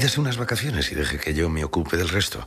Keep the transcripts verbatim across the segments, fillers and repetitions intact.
Dese unas vacaciones y deje que yo me ocupe del resto.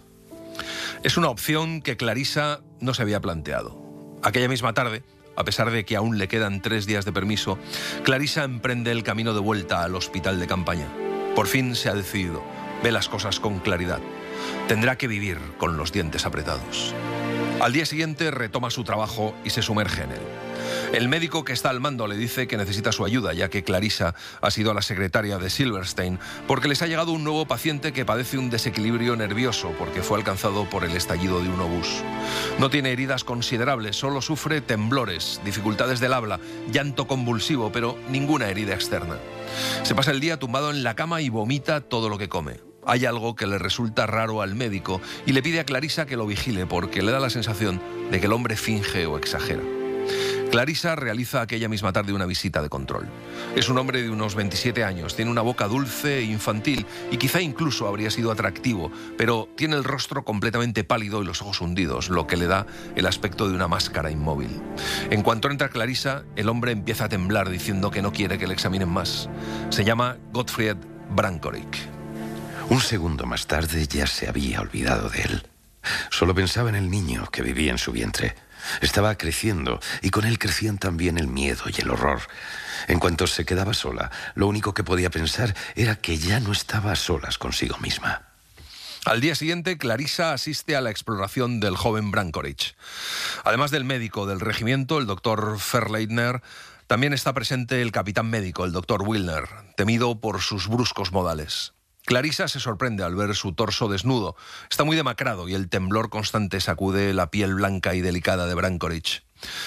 Es una opción que Clarissa no se había planteado. Aquella misma tarde, a pesar de que aún le quedan tres días de permiso, Clarissa emprende el camino de vuelta al hospital de campaña. Por fin se ha decidido. Ve las cosas con claridad. Tendrá que vivir con los dientes apretados. Al día siguiente retoma su trabajo y se sumerge en él. El médico que está al mando le dice que necesita su ayuda, ya que Clarissa ha sido la secretaria de Silverstein, porque les ha llegado un nuevo paciente que padece un desequilibrio nervioso porque fue alcanzado por el estallido de un obús. No tiene heridas considerables, solo sufre temblores, dificultades del habla, llanto convulsivo, pero ninguna herida externa. Se pasa el día tumbado en la cama y vomita todo lo que come. Hay algo que le resulta raro al médico y le pide a Clarissa que lo vigile porque le da la sensación de que el hombre finge o exagera. Clarissa realiza aquella misma tarde una visita de control. Es un hombre de unos veintisiete años, tiene una boca dulce e infantil y quizá incluso habría sido atractivo, pero tiene el rostro completamente pálido y los ojos hundidos, lo que le da el aspecto de una máscara inmóvil. En cuanto entra Clarissa, el hombre empieza a temblar diciendo que no quiere que le examinen más. Se llama Gottfried Brankovic. Un segundo más tarde ya se había olvidado de él. Solo pensaba en el niño que vivía en su vientre. Estaba creciendo y con él crecían también el miedo y el horror. En cuanto se quedaba sola, lo único que podía pensar era que ya no estaba a solas consigo misma. Al día siguiente, Clarissa asiste a la exploración del joven Brankovic. Además del médico del regimiento, el doctor Ferleitner, también está presente el capitán médico, el doctor Wilner, temido por sus bruscos modales. Clarissa se sorprende al ver su torso desnudo. Está muy demacrado y el temblor constante sacude la piel blanca y delicada de Brankovic.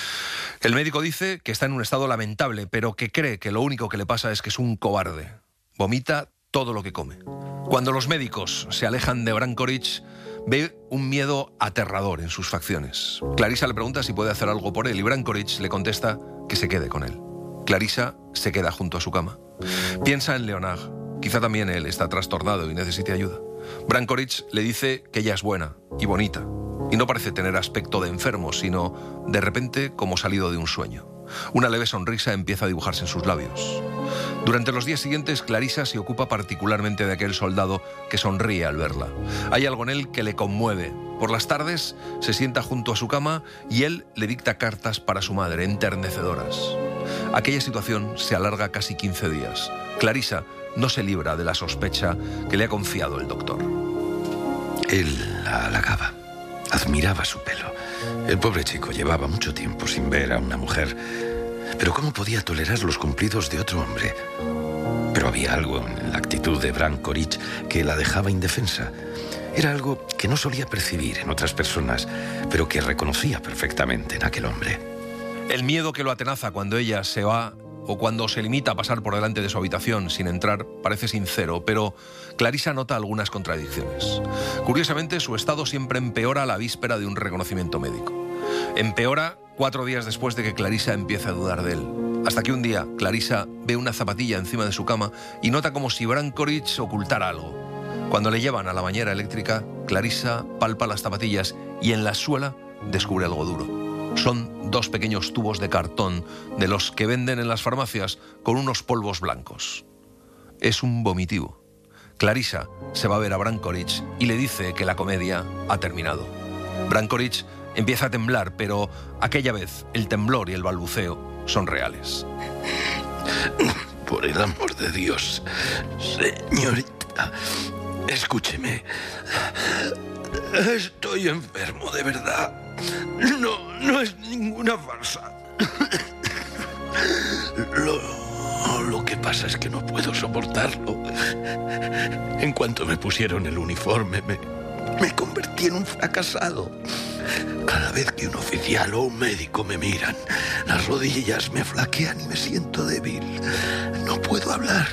El médico dice que está en un estado lamentable, pero que cree que lo único que le pasa es que es un cobarde. Vomita todo lo que come. Cuando los médicos se alejan de Brankovic, ve un miedo aterrador en sus facciones. Clarissa le pregunta si puede hacer algo por él y Brankovic le contesta que se quede con él. Clarissa se queda junto a su cama. Piensa en Leonard. Quizá también él está trastornado y necesite ayuda. Brankovic le dice que ella es buena y bonita, y no parece tener aspecto de enfermo, sino de repente como salido de un sueño. Una leve sonrisa empieza a dibujarse en sus labios. Durante los días siguientes, Clarissa se ocupa particularmente de aquel soldado que sonríe al verla. Hay algo en él que le conmueve. Por las tardes se sienta junto a su cama y él le dicta cartas para su madre, enternecedoras. Aquella situación se alarga casi quince días. Clarissa no se libra de la sospecha que le ha confiado el doctor. Él la halagaba, admiraba su pelo. El pobre chico llevaba mucho tiempo sin ver a una mujer, pero ¿cómo podía tolerar los cumplidos de otro hombre? Pero había algo en la actitud de Brankovic que la dejaba indefensa. Era algo que no solía percibir en otras personas, pero que reconocía perfectamente en aquel hombre. El miedo que lo atenaza cuando ella se va o cuando se limita a pasar por delante de su habitación sin entrar parece sincero, pero Clarissa nota algunas contradicciones. Curiosamente, su estado siempre empeora a la víspera de un reconocimiento médico. Empeora cuatro días después de que Clarissa empiece a dudar de él. Hasta que un día Clarissa ve una zapatilla encima de su cama y nota como si Brankovic ocultara algo. Cuando le llevan a la bañera eléctrica, Clarissa palpa las zapatillas y en la suela descubre algo duro. Son dos pequeños tubos de cartón de los que venden en las farmacias con unos polvos blancos. Es un vomitivo. Clarissa se va a ver a Brankovic y le dice que la comedia ha terminado. Brankovic empieza a temblar, pero aquella vez el temblor y el balbuceo son reales. Por el amor de Dios, señorita, escúcheme. Estoy enfermo, de verdad. No, no es ninguna farsa. Lo, lo que pasa es que no puedo soportarlo. En cuanto me pusieron el uniforme, me, me convertí en un fracasado. Cada vez que un oficial o un médico me miran, las rodillas me flaquean y me siento débil. No puedo hablar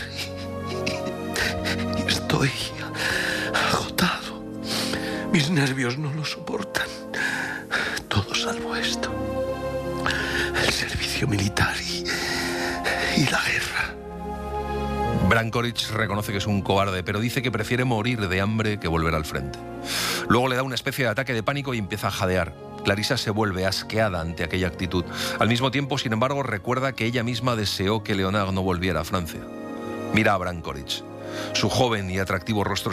y, y estoy agotado. Mis nervios no lo soportan. Todo salvo esto. El servicio militar y, y la guerra. Brankovic reconoce que es un cobarde, pero dice que prefiere morir de hambre que volver al frente. Luego le da una especie de ataque de pánico y empieza a jadear. Clarissa se vuelve asqueada ante aquella actitud. Al mismo tiempo, sin embargo, recuerda que ella misma deseó que Leonard no volviera a Francia. Mira a Brankovic. Su joven y atractivo rostro